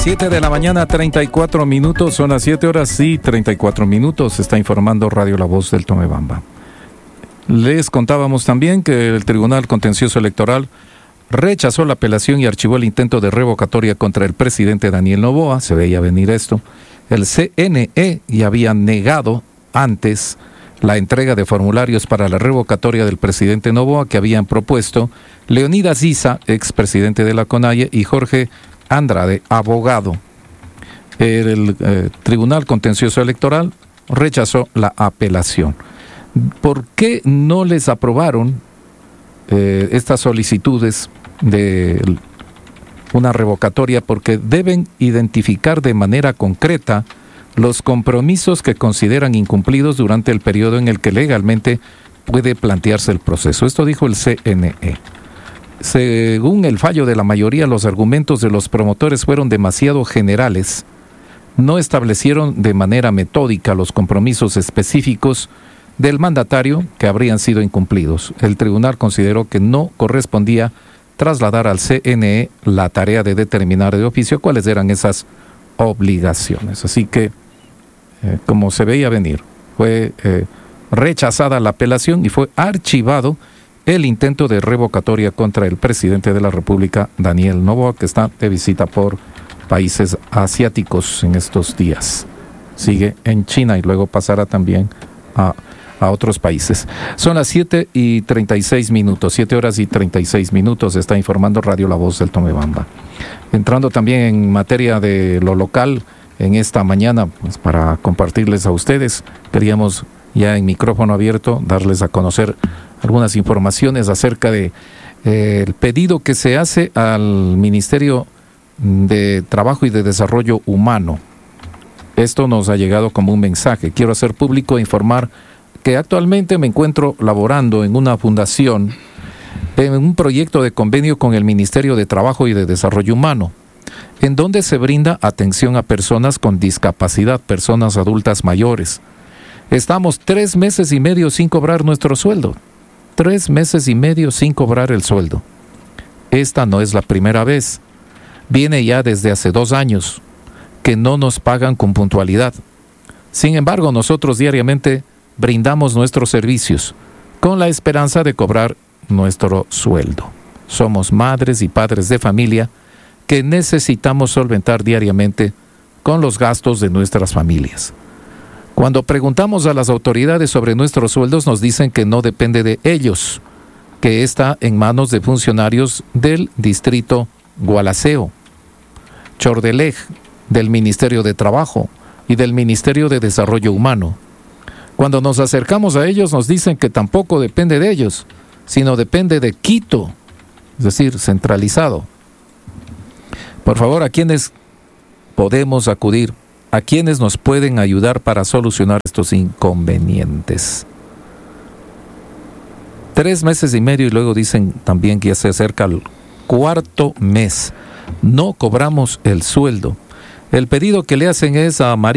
7 de la mañana, 34 minutos, son las 7 horas y 34 minutos, está informando Radio La Voz del Tomebamba. Les contábamos también que el Tribunal Contencioso Electoral rechazó la apelación y archivó el intento de revocatoria contra el presidente Daniel Noboa. Se veía venir esto. El CNE ya había negado antes la entrega de formularios para la revocatoria del presidente Noboa que habían propuesto Leonidas Issa, expresidente de la CONAIE, y Jorge Andrade, abogado. El Tribunal Contencioso Electoral rechazó la apelación. ¿Por qué no les aprobaron estas solicitudes de una revocatoria? Porque deben identificar de manera concreta los compromisos que consideran incumplidos durante el periodo en el que legalmente puede plantearse el proceso. Esto dijo el CNE. Según el fallo de la mayoría, los argumentos de los promotores fueron demasiado generales. No establecieron de manera metódica los compromisos específicos del mandatario que habrían sido incumplidos. El tribunal consideró que no correspondía trasladar al CNE la tarea de determinar de oficio cuáles eran esas obligaciones. Así que, como se veía venir, fue rechazada la apelación y fue archivado el intento de revocatoria contra el presidente de la República, Daniel Noboa, que está de visita por países asiáticos en estos días. Sigue en China y luego pasará también a otros países. Son las 7 y 36 minutos, 7 horas y 36 minutos, está informando Radio La Voz del Tomebamba. Entrando también en materia de lo local, en esta mañana, pues para compartirles a ustedes, queríamos ya en micrófono abierto darles a conocer algunas informaciones acerca de el pedido que se hace al Ministerio de Trabajo y de Desarrollo Humano. Esto nos ha llegado como un mensaje. Quiero hacer público e informar que actualmente me encuentro laborando en una fundación, en un proyecto de convenio con el Ministerio de Trabajo y de Desarrollo Humano, en donde se brinda atención a personas con discapacidad, personas adultas mayores. Estamos 3 meses y medio sin cobrar nuestro sueldo. 3 meses y medio sin cobrar el sueldo. Esta no es la primera vez. Viene ya desde hace 2 años que no nos pagan con puntualidad. Sin embargo, nosotros diariamente brindamos nuestros servicios con la esperanza de cobrar nuestro sueldo. Somos madres y padres de familia que necesitamos solventar diariamente con los gastos de nuestras familias. Cuando preguntamos a las autoridades sobre nuestros sueldos, nos dicen que no depende de ellos, que está en manos de funcionarios del distrito Gualaceo, Chordelej, del Ministerio de Trabajo y del Ministerio de Desarrollo Humano. Cuando nos acercamos a ellos, nos dicen que tampoco depende de ellos, sino depende de Quito, es decir, centralizado. Por favor, ¿a quiénes podemos acudir? ¿A quiénes nos pueden ayudar para solucionar estos inconvenientes? 3 meses y medio y luego dicen también que ya se acerca el 4.º mes. No cobramos el sueldo. El pedido que le hacen es a María